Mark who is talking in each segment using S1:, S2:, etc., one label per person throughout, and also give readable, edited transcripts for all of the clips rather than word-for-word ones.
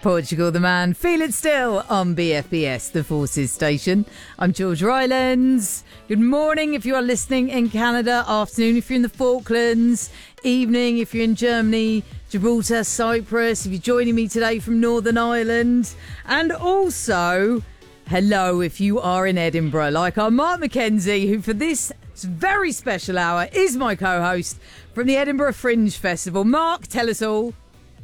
S1: Portugal the Man, Feel It Still on BFBS, the Forces station. I'm Georgia Islands. Good morning if you are listening in Canada, afternoon if you're in the Falklands, evening if you're in Germany, Gibraltar, Cyprus, if you're joining me today from Northern Ireland, and also hello if you are in Edinburgh, like our Mark McKenzie, who for this very special hour is my co-host from the Edinburgh Fringe Festival. Mark, tell us all.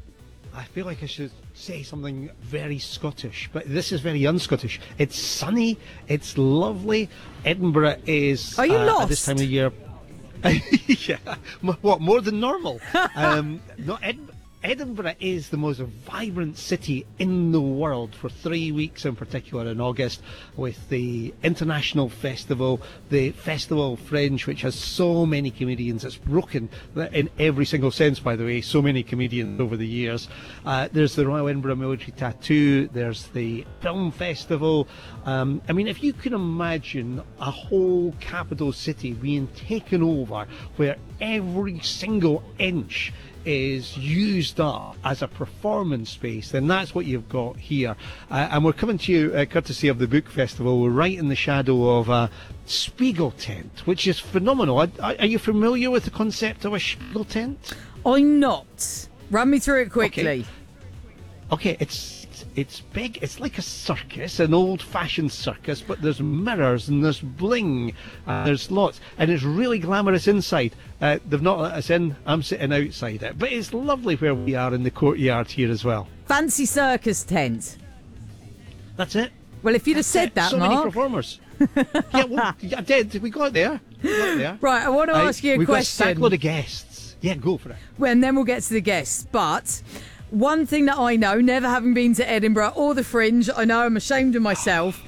S2: I feel like I should say something very Scottish, but this is very un-Scottish. It's sunny, it's lovely. Edinburgh is...
S1: Are you lost?
S2: At this time of year... yeah. What, more than normal? No, Edinburgh is the most vibrant city in the world for 3 weeks in particular in August, with the International Festival, the Festival of Fringe, which has so many comedians. It's broken in every single sense, by the way, so many comedians over the years. There's the Royal Edinburgh Military Tattoo, there's the Film Festival. I mean, if you can imagine a whole capital city being taken over where every single inch is used up as a performance space, then that's what you've got here. And we're coming to you courtesy of the Book Festival. We're right in the shadow of a Spiegel tent, which is phenomenal. Are you familiar with the concept of a Spiegel tent?
S1: I'm not. Run me through it quickly.
S2: Okay, it's big. It's like a circus, an old-fashioned circus, but there's mirrors and there's bling, there's lots, and it's really glamorous inside. They've not let us in. I'm sitting outside it, but it's lovely where we are in the courtyard here as well.
S1: Fancy circus tent.
S2: That's it.
S1: Well, if you'd have said that,
S2: so
S1: Mark.
S2: many performers. Yeah, well, I did. We got there.
S1: Right, I want to ask you a
S2: we've
S1: question.
S2: We've got a sackload of guests. Yeah, go for it.
S1: Well, and then we'll get to the guests, but... one thing that I know, never having been to Edinburgh or the Fringe, I know I'm ashamed of myself.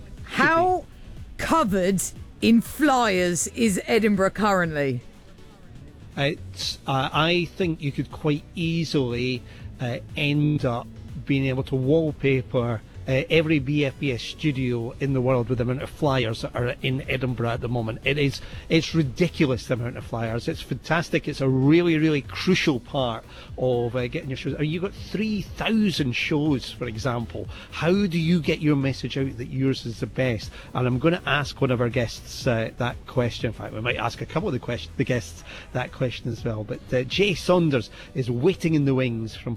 S1: How covered in flyers is Edinburgh currently?
S2: I think you could quite easily end up being able to wallpaper every BFBS studio in the world with the amount of flyers that are in Edinburgh at the moment. It's ridiculous, the amount of flyers. It's fantastic. It's a really, really crucial part of getting your shows. I mean, you've got 3,000 shows, for example. How do you get your message out that yours is the best? And I'm going to ask one of our guests that question. In fact, we might ask a couple of the guests that question as well. But Jay Saunders is waiting in the wings from